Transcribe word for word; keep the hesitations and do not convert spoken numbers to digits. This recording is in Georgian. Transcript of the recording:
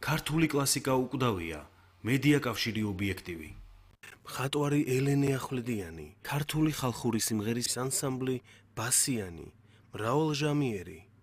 ქართული კლასიკა უკვდავია, მედია კავშირი ობიექტივი. მხატვარი ელენე ახვლედიანი, ქართული ხალხური სიმღერის ანსამბლი ბასიანი, მრავალჟამიერი.